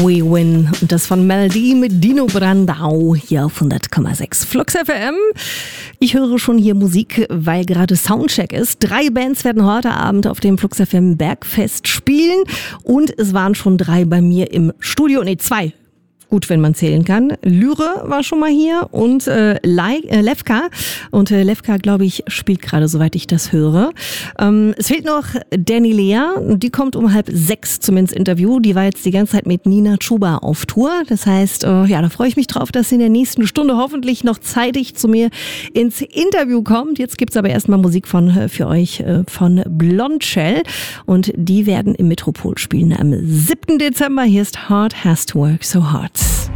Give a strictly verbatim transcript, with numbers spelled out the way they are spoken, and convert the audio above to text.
We Win. Und das von Melody mit Dino Brandau hier auf hundert Komma sechs Flux F M. Ich höre schon hier Musik, weil gerade Soundcheck ist. Drei Bands werden heute Abend auf dem Flux F M Bergfest spielen. Und es waren schon drei bei mir im Studio. Nee, zwei. Gut, wenn man zählen kann. Lyre war schon mal hier und äh, Le- äh, Levka. Und äh, Levka, glaube ich, spielt gerade, soweit ich das höre. Ähm, es fehlt noch Danny Lea. Die kommt um halb sechs zum ins Interview. Die war jetzt die ganze Zeit mit Nina Chuba auf Tour. Das heißt, äh, ja, da freue ich mich drauf, dass sie in der nächsten Stunde hoffentlich noch zeitig zu mir ins Interview kommt. Jetzt gibt's aber erstmal Musik von äh, für euch äh, von Blondshell. Und die werden im Metropol spielen am siebten Dezember. Hier ist Hard Has to Work So Hard.